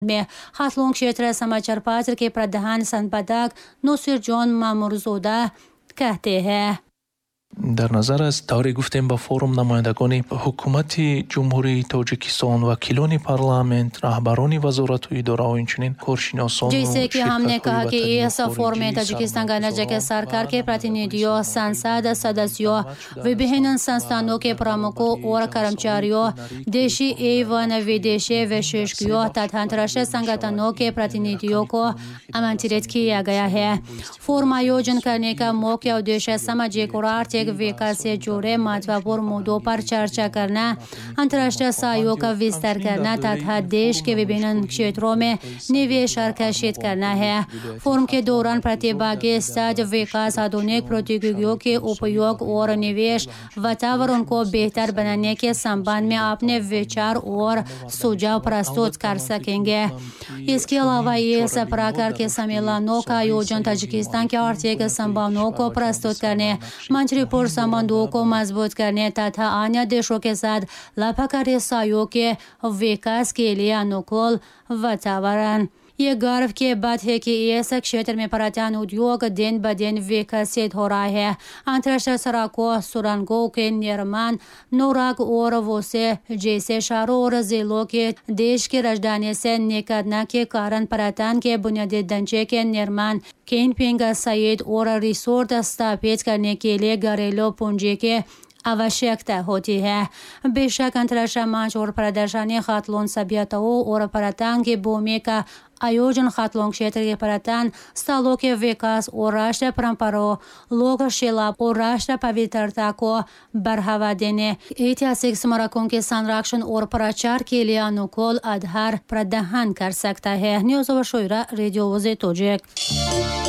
में हाथलों क्षेत्र समाचार पत्र के प्रधान संपादक नसीर जॉन मामुरजोदा कहते हैं। در نظر است طوری گفتیم با فوروم نمایندگان حکومت جمهوری تاجیکستان وکیلان پارلمانت رهبران وزارت و اداره و اینچنین کارشناسان जैसे कि हमने कहा कि इस फोरम में ताजिकिस्तान गणराज्य के सरकार के प्रतिनिधियों, संसद सदस्यों, विभिन्न संस्थानों के प्रमुखों और कर्मचारियों, देशी एवं विदेशी विशेषज्ञों तथा अंतर्राष्ट्रीय संगठनों के प्रतिनिधियों को आमंत्रित किया गया है। फोरम आयोजन करने का मुख्य उद्देश्य सामाजिक और आर्थिक विकास से जुड़े महत्वपूर्ण मुद्दों पर चर्चा करना, अंतर्राष्ट्रीय सहयोग का विस्तार करना तथा देश के विभिन्न क्षेत्रों में निवेश आकर्षित करना है। फोरम के दौरान प्रतिभागी स्तर विकास, आधुनिक प्रौद्योगिकियों के उपयोग और निवेश वातावरण को बेहतर बनाने के संबंध में अपने विचार और सुझाव प्रस्तुत कर सकेंगे। इसके अलावा इस प्रकार के सम्मेलनों का आयोजन ताजिकिस्तान की आर्थिक संभावनाओं को प्रस्तुत करने, मंत्रिपूर्ण संबंधों को मजबूत करने तथा अन्य देशों के साथ लाभकारी सहयोग के विकास के लिए अनुकूल वातावरण। ये गर्व की बात है कि इस क्षेत्र में पर्यटन उद्योग दिन ब दिन विकसित हो रहा है। अंतर्राष्ट्रीय सड़कों, सुरंगों के निर्माण, नोराक और वोसे जैसे शहरों और जिलों के देश की राजधानी से निकलने के कारण पर्यटन के बुनियादी ढांचे के निर्माण, कैंपिंग साइट और रिसोर्ट स्थापित करने के लिए घरेलू पूंजी के आवश्यकता होती है। बेशक अंतर्राष्ट्रीय मंच और प्रदर्शनी खातलों सभ्यताओं और पर्यटन की भूमि का आयोजन खातलों क्षेत्र के पर्यटन स्थलों के विकास और राष्ट्रीय परंपराओं, लोक शिल्प और राष्ट्रीय पवित्रता को बढ़ावा देने, ऐतिहासिक स्मारकों के संरक्षण और प्रचार के लिए अनुकूल आधार प्रदान कर सकता है। न्यूज़ और शोरा रेडियो वज़े तोजेक।